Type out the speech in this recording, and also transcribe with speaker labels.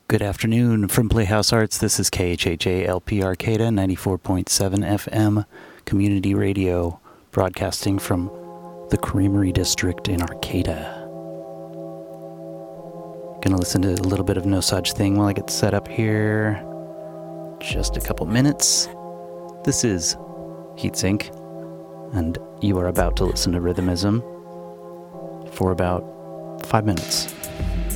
Speaker 1: Good afternoon from Playhouse Arts. This is KHHA-LP Arcata, 94.7 FM Community Radio, broadcasting from the Creamery District in Arcata. Gonna listen to a little bit of No Such Thing while I get set up here. Just a couple minutes. This is Heatsink, and you are about to listen to Rhythmism for about 5 minutes.